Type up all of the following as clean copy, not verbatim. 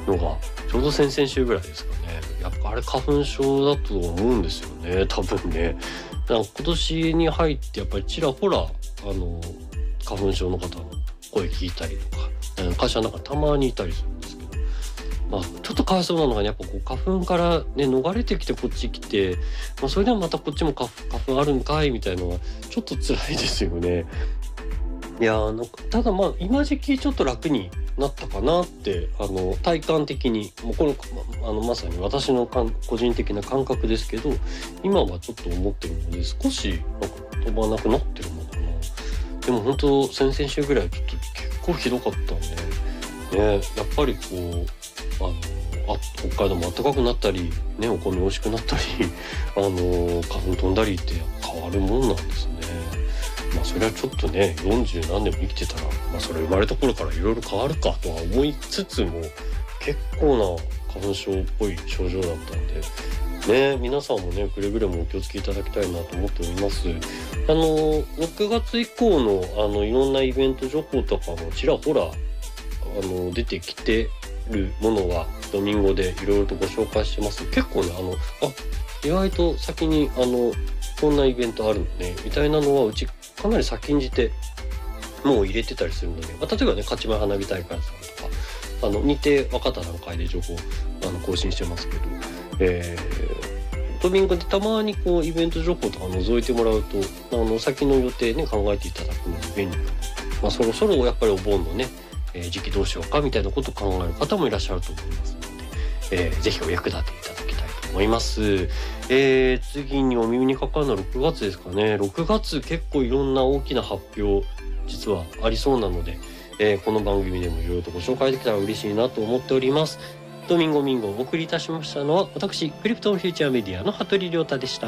のがちょうど先々週ぐらいですかね。やっぱあれ花粉症だと思うんですよね、多分ね。だから今年に入ってやっぱりちらほら花粉症の方の声聞いたりとか、会社の中たまにいたりするんですけど、ちょっとかわいそうなのがね、やっぱこう花粉からね逃れてきてこっち来て、それでもまたこっちも花粉あるんかいみたいなのはちょっと辛いですよね。いやなんかただ今時期ちょっと楽になったかなって体感的にもうこれまさに私の個人的な感覚ですけど、今はちょっと思ってるので少しなんか飛ばなくなってるのかな。でも本当先々週ぐらいちょっと結構ひどかったんでね、やっぱりこう北海道も暖かくなったりね、お米美味しくなったり花粉飛んだりって変わるもんなんですね。それはちょっとね40何年も生きてたら、それ生まれた頃からいろいろ変わるかとは思いつつも、結構な花粉症っぽい症状だったんでね、皆さんもねくれぐれもお気をつけいただきたいなと思っております。6月以降のいろんなイベント情報とかもちらほら出てきてるものはドミンゴでいろいろとご紹介してます。結構ね意外と先にこんなイベントあるのねみたいなのはうちかなり先んじてもう入れてたりするので、例えばね勝前花火大会さんとか日程分かった段階で情報更新してますけど、ドミンゴでたまにこうイベント情報とか覗いてもらうと先の予定ね考えていただくのに便利かな。そろそろやっぱりお盆のね、時期どうしようかみたいなことを考える方もいらっしゃると思いますので、ぜひお役立ていただきたいと思います。次にお耳にかかるのは6月ですかね。6月結構いろんな大きな発表実はありそうなので、この番組でもいろいろとご紹介できたら嬉しいなと思っております。ドミンゴミンゴをお送りいたしましたのは私クリプトンフューチャーメディアの服部亮太でした。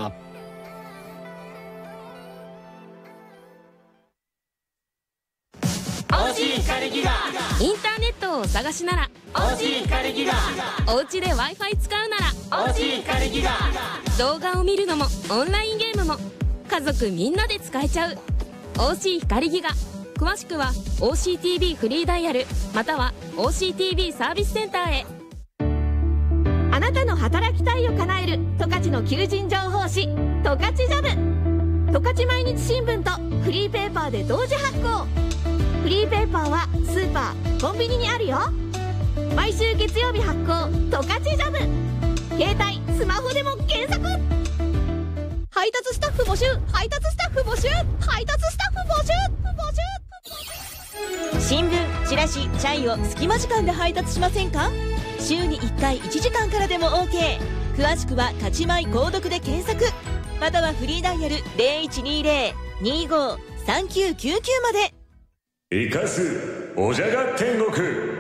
OG 光ギガ、 インターネットをお探しなら OG 光ギガ、 お家で Wi-Fi 使うなら OG 光ギガ、 動画を見るのもオンラインゲームも家族みんなで使えちゃう OC 光ギガ。詳しくは OCTV フリーダイヤルまたは OCTV サービスセンターへ。 あなたの働きたいを叶える十勝の求人情報誌十勝ジャブ。十勝毎日新聞とフリーペーパーで同時発行。フリーペーパーはスーパーコンビニにあるよ。毎週月曜日発行十勝ジャブ。携帯スマホでも検索。配達スタッフ募集、配達スタッフ募集、配達スタッフ募集。 新聞、チラシ、チャイを隙間時間で配達しませんか？週に1回1時間からでも OK。 詳しくは勝ち米購読で検索またはフリーダイヤル 0120-25-3999 まで。 生かすおじゃが天国。